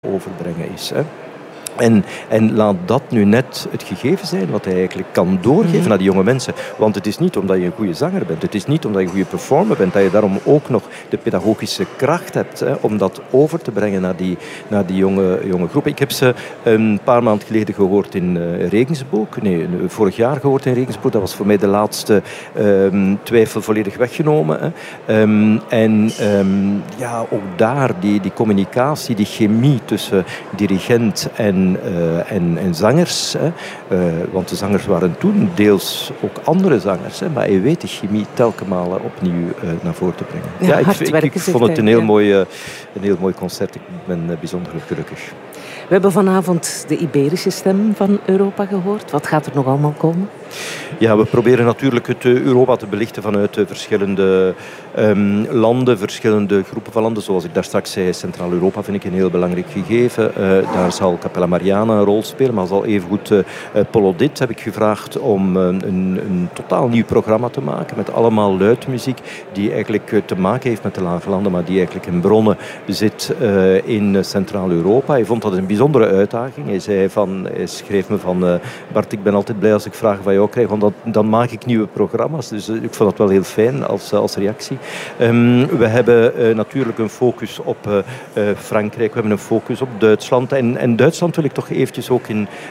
overbrengen is. Hè. En laat dat nu net het gegeven zijn wat hij eigenlijk kan doorgeven naar die jonge mensen. Want het is niet omdat je een goede zanger bent, het is niet omdat je een goede performer bent, dat je daarom ook nog de pedagogische kracht hebt om dat over te brengen naar die jonge groep. Ik heb ze een paar maanden geleden gehoord in Regensburg. Nee, vorig jaar gehoord in Regensburg. Dat was voor mij de laatste twijfel volledig weggenomen. Ook daar die communicatie, die chemie tussen dirigent en zangers. Want de zangers waren toen deels ook andere zangers. Maar je weet de chemie telkens malen opnieuw naar voren te brengen. Ik vond het een heel mooi concert. Ik ben bijzonder gelukkig. We hebben vanavond de Iberische stem van Europa gehoord. Wat gaat er nog allemaal komen? Ja, we proberen natuurlijk het Europa te belichten vanuit verschillende landen, verschillende groepen van landen. Zoals ik daar straks zei, Centraal-Europa vind ik een heel belangrijk gegeven. Daar zal Capella Mariana een rol spelen, maar zal evengoed Polodit heb ik gevraagd om een totaal nieuw programma te maken met allemaal luidmuziek die eigenlijk te maken heeft met de lage landen, maar die eigenlijk in bronnen zit in Centraal-Europa. Hij vond dat een bijzondere uitdaging. Hij schreef me van Bart, ik ben altijd blij als ik vragen van jou krijg, want dan maak ik nieuwe programma's. Dus ik vond dat wel heel fijn als reactie. We hebben natuurlijk een focus op Frankrijk, we hebben een focus op Duitsland. En Duitsland wil ik toch eventjes ook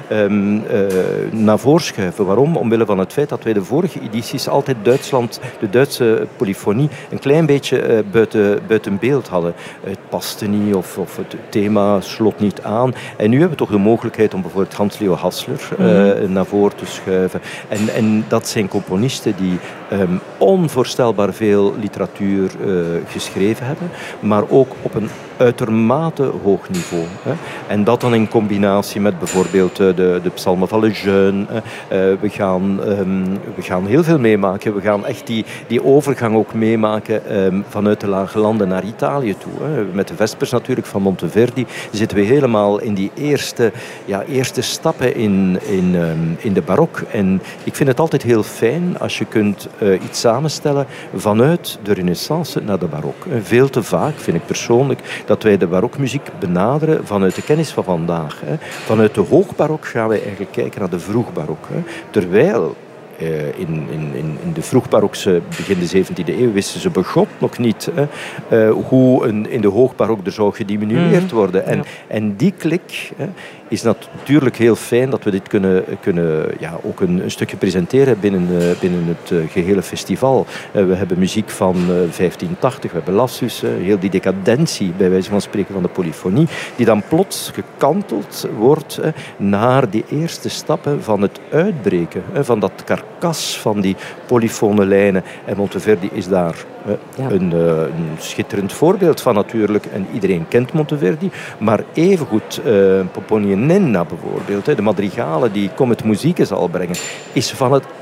naar voren schuiven. Waarom? Omwille van het feit dat wij de vorige edities altijd de Duitse polyfonie, een klein beetje buiten beeld hadden. Het paste niet of het thema sloot niet aan. En nu hebben we toch de mogelijkheid om bijvoorbeeld Hans-Leo Hassler naar voren te schuiven. En dat zijn componisten die onvoorstelbaar veel literatuur geschreven hebben, maar ook op een uitermate hoog niveau. En dat dan in combinatie met bijvoorbeeld de psalmen van Lejeune. We gaan heel veel meemaken. We gaan echt die overgang ook meemaken vanuit de lage landen naar Italië toe. Met de Vespers natuurlijk van Monteverdi zitten we helemaal in die eerste stappen in de barok. En ik vind het altijd heel fijn als je kunt iets samenstellen vanuit de Renaissance naar de barok. Veel te vaak vind ik persoonlijk dat wij de barokmuziek benaderen vanuit de kennis van vandaag. Vanuit de hoogbarok gaan wij eigenlijk kijken naar de vroegbarok. Terwijl in de vroegbarokse begin de 17e eeuw wisten ze begot nog niet hoe in de hoogbarok er zou gediminueerd worden. En die klik is natuurlijk heel fijn dat we dit kunnen ook een stukje presenteren binnen het gehele festival. We hebben muziek van 1580, we hebben Lassus, heel die decadentie, bij wijze van spreken, van de polyfonie, die dan plots gekanteld wordt naar die eerste stappen van het uitbreken, van dat karkas van die polyfone lijnen. En Monteverdi is daar een schitterend voorbeeld van natuurlijk. En iedereen kent Monteverdi, maar evengoed Pomponianenna bijvoorbeeld, de madrigalen die Comet Musique zal brengen, is van het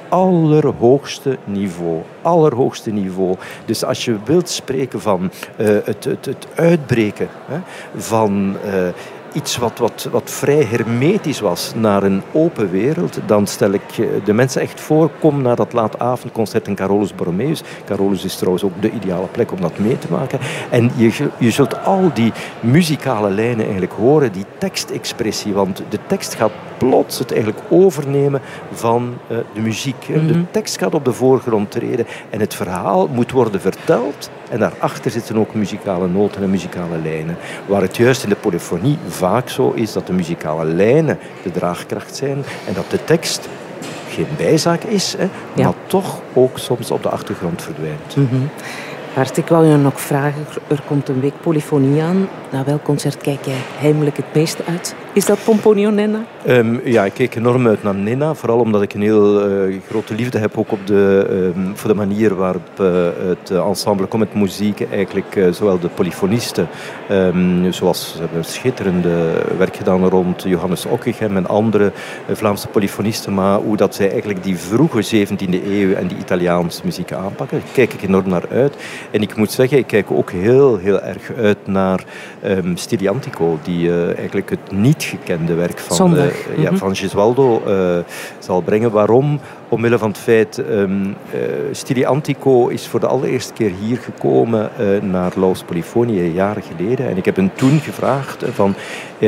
allerhoogste niveau. Dus als je wilt spreken van het uitbreken van iets wat vrij hermetisch was naar een open wereld, dan stel ik de mensen echt voor, kom naar dat laatavondconcert in Carolus Borromeus. Carolus is trouwens ook de ideale plek om dat mee te maken. En je zult al die muzikale lijnen eigenlijk horen, die tekstexpressie, want de tekst gaat plots het eigenlijk overnemen van de muziek. De tekst gaat op de voorgrond treden en het verhaal moet worden verteld. En daarachter zitten ook muzikale noten en muzikale lijnen. Waar het juist in de polyfonie vaak zo is dat de muzikale lijnen de draagkracht zijn en dat de tekst geen bijzaak is, maar toch ook soms op de achtergrond verdwijnt. Bart, ik wou je nog vragen, er komt een week polyfonie aan. Naar welk concert kijk jij heimelijk het meest uit? Is dat Pomponianenna? Ik kijk enorm uit naar Nenna, vooral omdat ik een heel grote liefde heb ook voor de manier waarop het ensemble Comet Musique eigenlijk zowel de polyfonisten, zoals ze hebben schitterende werk gedaan rond Johannes Ockeghem en andere Vlaamse polyfonisten, maar hoe dat zij eigenlijk die vroege 17e eeuw en die Italiaanse muziek aanpakken, daar kijk ik enorm naar uit. En ik moet zeggen, ik kijk ook heel erg uit naar Stili Antico, die eigenlijk het niet gekende werk van Gesualdo zal brengen. Waarom? Omwille van het feit, Stili Antico is voor de allereerste keer hier gekomen naar Laus Polyphoniae jaren geleden. En ik heb hem toen gevraagd van,